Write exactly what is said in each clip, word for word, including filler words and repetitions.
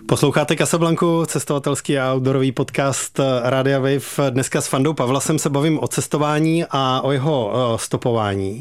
Posloucháte Casablanku, cestovatelský a outdoorový podcast Rádia Wave. Dneska s Fandou Pavlasem se bavím o cestování a o jeho stopování.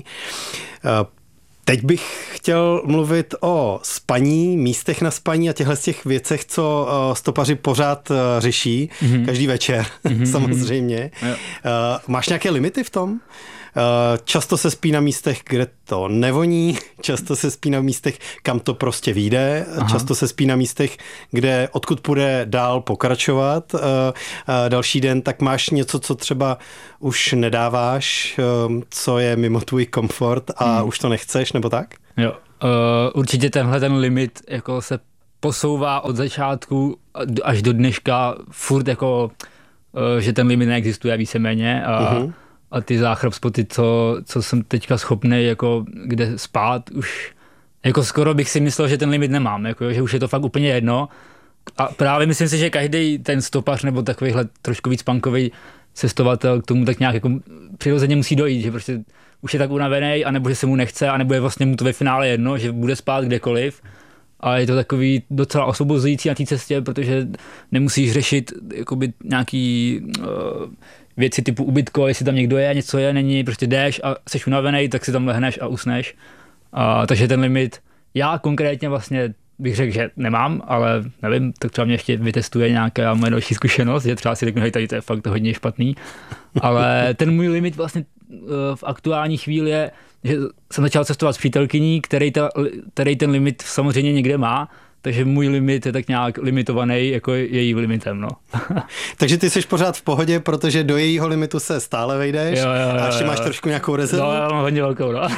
Teď bych chtěl mluvit o spaní, místech na spaní a těchto z těch věcech, co stopaři pořád řeší, mm-hmm. každý večer, mm-hmm. samozřejmě. Jo. Máš nějaké limity v tom? Často se spí na místech, kde to nevoní, často se spí na místech, kam to prostě vyjde, Aha. často se spí na místech, kde odkud půjde dál pokračovat další den, tak máš něco, co třeba už nedáváš, co je mimo tvůj komfort a hmm. už to nechceš, nebo tak? Jo, uh, určitě tenhle ten limit jako se posouvá od začátku až do dneška furt jako, uh, že ten limit neexistuje víceméně a uh-huh. A ty záchrab spoty, co, co jsem teďka schopný, jako kde spát, už jako skoro bych si myslel, že ten limit nemám, jako, že už je to fakt úplně jedno. A právě myslím si, že každý ten stopař nebo takovýhle trošku víc punkový cestovatel k tomu tak nějak jako přirozeně musí dojít, že prostě už je tak unavený, anebo že se mu nechce, anebo je vlastně mu to ve finále jedno, že bude spát kdekoliv. A je to takový docela osvobozující na té cestě, protože nemusíš řešit jakoby nějaký uh, věci typu ubytko, jestli tam někdo je, něco je, není, prostě jdeš a jsi unavený, tak si tam lehneš a usneš. A, takže ten limit, já konkrétně vlastně bych řekl, že nemám, ale nevím, tak třeba mě ještě vytestuje nějaká moje další zkušenost, že třeba si řeknu, hej, tady to je fakt hodně špatný. Ale ten můj limit vlastně uh, v aktuální chvíli je, že jsem začal cestovat s přítelkyní, který, ta, který ten limit samozřejmě někde má, takže můj limit je tak nějak limitovaný jako její limitem, no. Takže ty jsi pořád v pohodě, protože do jejího limitu se stále vejdeš jo, jo, jo, a ještě máš trošku nějakou rezervu? No, já mám hodně velkou, no.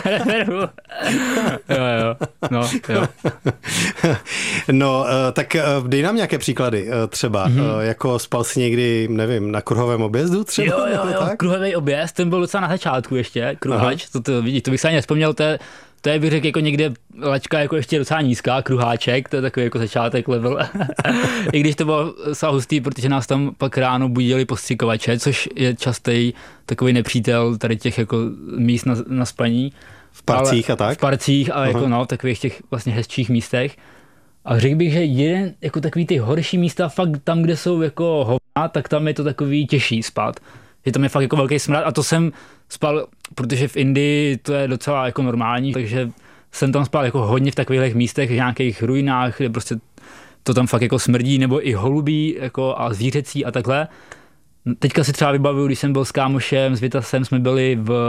jo, jo, no, jo. No, tak dej nám nějaké příklady třeba, mm-hmm. jako spal jsi někdy, nevím, na kruhovém objezdu třeba? Jo, jo, jo, kruhový objezd, ten byl docela na začátku ještě, kruhač, to, to, vidíš, to bych se ani nespomněl, to je, To je, bych řekl, jako někde laťka jako ještě docela nízká, kruháček, to je takový jako začátek level. I když to bylo docela hustý, protože nás tam pak ráno budili postřikovače, což je častý takový nepřítel tady těch jako míst na, na spaní. V parcích a tak? V parcích a jako no, takových těch vlastně hezčích místech. A řekl bych, že jeden, jako takový ty horší místa, fakt tam, kde jsou jako hovna, tak tam je to takový těžší spát. Že tam je fakt jako velký smrad a to jsem spal, protože v Indii to je docela jako normální, takže jsem tam spal jako hodně v takových místech, v nějakých ruinách, kde prostě to tam fakt jako smrdí, nebo i holubí jako a zvířecí a takhle. Teďka si třeba vybavuju, když jsem byl s kámošem, s Vitasem, jsme byli v,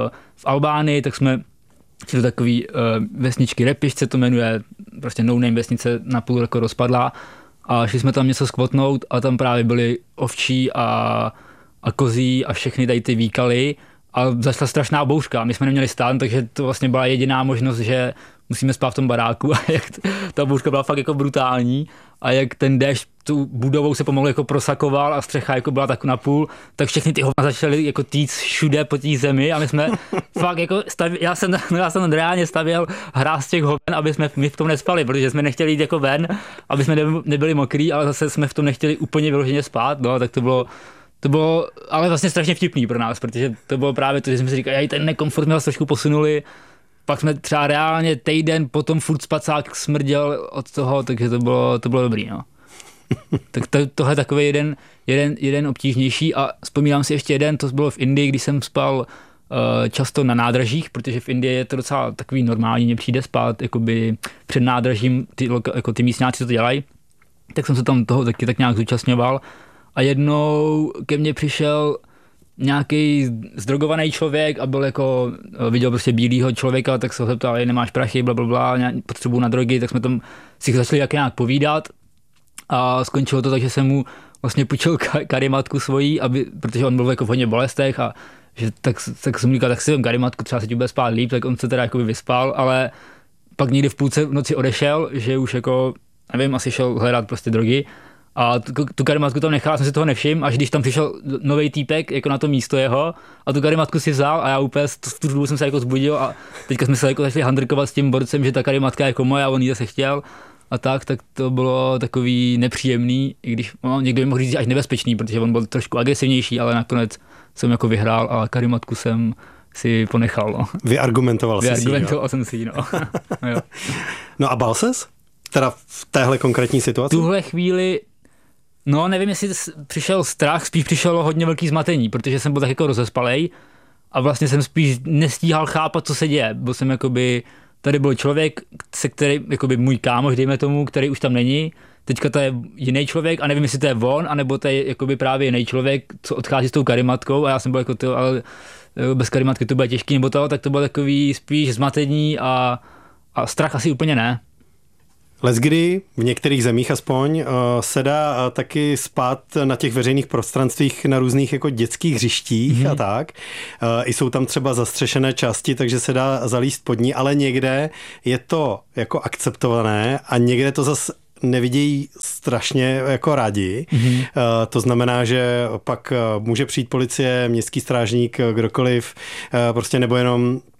v Albánii, tak jsme šli do takový uh, vesničky Repišce, to jmenuje prostě no name vesnice, napůl jako rozpadlá a šli jsme tam něco skvotnout a tam právě byly ovčí a a kozí a všechny tady ty výkaly a začala strašná bouřka. My jsme neměli stán, takže to vlastně byla jediná možnost, že musíme spát v tom baráku a jak ta bouřka byla fakt jako brutální a jak ten déšť tu budovou se pomalu jako prosakoval a střecha jako byla tak napůl, tak všechny ty hovna začaly jako týct všude po té zemi a my jsme fakt jako stavěli, já jsem, no já jsem reálně stavěl hráz těch hoven, aby jsme my v tom nespali, protože jsme nechtěli jít jako ven, aby jsme nebyli mokrý, ale zase jsme v tom nechtěli úplně vyloženě spát, no, tak to bylo To bylo ale vlastně strašně vtipný pro nás, protože to bylo právě to, že jsme si říkali, ten nekomfort jsme trošku posunuli, pak jsme třeba reálně týden potom furt spacák smrděl od toho, takže to bylo, to bylo dobrý, no. Tak to, tohle je takový jeden, jeden, jeden obtížnější a vzpomínám si ještě jeden, to bylo v Indii, když jsem spal uh, často na nádražích, protože v Indii je to docela takový normální, mně přijde spát jakoby před nádražím, ty, jako ty místňáci to dělají, tak jsem se tam toho taky tak nějak zúčastňoval. A jednou ke mně přišel nějaký zdrogovaný člověk a byl jako, viděl prostě bílýho člověka, tak se ho zeptal, nemáš prachy, blablabla, potřebuji na drogy, tak jsme tam si začali jak nějak povídat a skončilo to tak, že jsem mu vlastně půjčil karimatku svojí, aby, protože on byl jako v hodně bolestech a že tak, tak jsem říkal, tak si vem karimatku, třeba se ti bude spát líp, tak on se teda jako vyspal, ale pak někdy v půlce v noci odešel, že už jako, nevím, asi šel hledat prostě drogy. A tu, tu karimatku tam nechal, jsem si toho nevšiml, až když tam přišel novej týpek jako na to místo jeho a tu karimatku si vzal a já úplně v tu dobu jsem se jako zbudil a teďka jsme se jako začali handrkovat s tím borcem, že ta karimatka je jako moje a on jí zase chtěl a tak, tak to bylo takový nepříjemný, i když no, někdo by mohl říct až nebezpečný, protože on byl trošku agresivnější, ale nakonec jsem jako vyhrál a karimatku jsem si ponechal. No. Vyargumentoval jsi si ji, Vyargumentoval jsem si ji, no. No a bál ses? teda v téhle konkrétní situaci? V tuhle chvíli, no nevím, jestli přišel strach, spíš přišlo hodně velký zmatení, protože jsem byl tak jako rozespalej a vlastně jsem spíš nestíhal chápat, co se děje. Byl jsem jakoby, tady byl člověk, se který, jakoby můj kámoš, dejme tomu, který už tam není, teďka to je jiný člověk a nevím, jestli to je on, anebo to je jakoby právě jiný člověk, co odchází s tou karimatkou a já jsem byl jako to, ale bez karimatky to bude těžký nebo to, tak to bylo takový spíš zmatení a, a strach asi úplně ne. Leckdy, v některých zemích aspoň, se dá taky spát na těch veřejných prostranstvích na různých jako dětských hřištích mm-hmm. a tak. I jsou tam třeba zastřešené části, takže se dá zalíst pod ní, ale někde je to jako akceptované a někde to zase nevidějí strašně jako rádi. Mm-hmm. To znamená, že pak může přijít policie, městský strážník, kdokoliv, prostě nebo jenom